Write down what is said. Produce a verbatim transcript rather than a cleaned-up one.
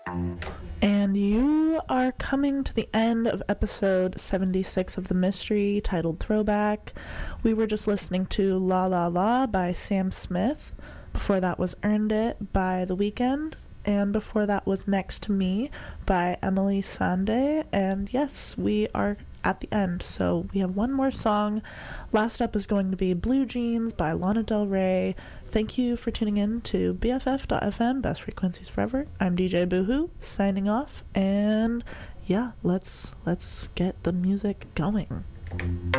And you are coming to the end of episode seventy-six of The Mystery, titled Throwback. We were just listening to La La La by Sam Smith. Before that was Earned It by The Weeknd. And before that was Next to Me by Emily Sandé. And yes, we are at the end, so we have one more song. Last up is going to be Blue Jeans by Lana Del Rey. Thank you for tuning in to B F F dot F M, Best Frequencies Forever. I'm D J Boohoo, signing off, and yeah, let's let's get the music going.